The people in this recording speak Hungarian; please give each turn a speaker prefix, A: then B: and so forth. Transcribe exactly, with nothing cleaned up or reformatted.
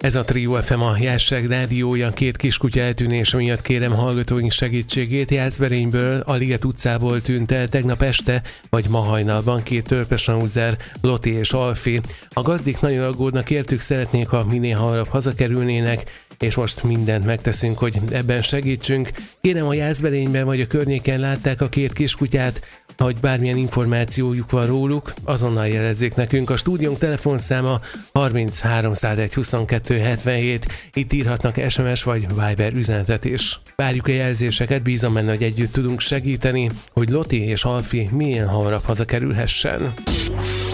A: Ez a Trio ef em, a Jászság rádiója. Két kiskutya eltűnése miatt kérem hallgatóink segítségét. Jászberényből, a Liget utcából tűnt el tegnap este, vagy ma hajnalban két törpesnauzer, Loti és Alfi. A gazdik nagyon aggódnak, értük, szeretnék, ha minél hamarabb hazakerülnének, és most mindent megteszünk, hogy ebben segítsünk. Kérem, a Jászberényben vagy a környéken látták a két kiskutyát, hogy bármilyen információjuk van róluk, azonnal jelezzék nekünk. A stúdiónk telefonszáma harminc háromszázegy huszonkettő hetvenhét, itt írhatnak es em es vagy Viber üzenetet is. Várjuk a jelzéseket, bízom benne, hogy együtt tudunk segíteni, hogy Loti és Alfi milyen hamarabb hazakerülhessen.